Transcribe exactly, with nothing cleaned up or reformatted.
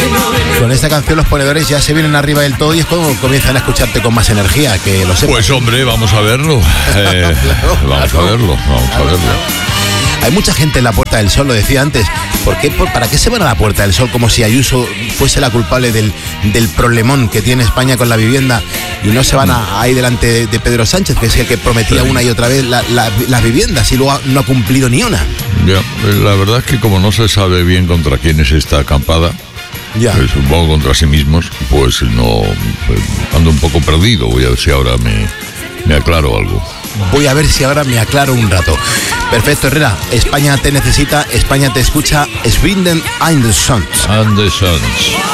Con esta canción los ponedores ya se vienen arriba del todo y es como comienzan a escucharte con más energía, que lo sepas. Pues hombre, vamos a verlo. Eh, Claro, vamos claro. a verlo, vamos a verlo. Hay mucha gente en la Puerta del Sol, lo decía antes. ¿Por qué, por- ¿Para qué se van a la Puerta del Sol como si Ayuso fuese la culpable del, del problemón que tiene España con la vivienda y no se van a, ahí delante de, de Pedro Sánchez, que es el que prometía Sí. una y otra vez la- la- las viviendas y luego no ha cumplido ni una? Ya, la verdad es que como no se sabe bien contra quién es esta acampada, Ya. eh, supongo contra sí mismos, pues no, pues, ando un poco perdido. Voy a ver si ahora me, me aclaro algo. Voy a ver si ahora me aclaro un rato. Perfecto, Herrera. España te necesita, España te escucha. Swinden Anderson. And the Sons.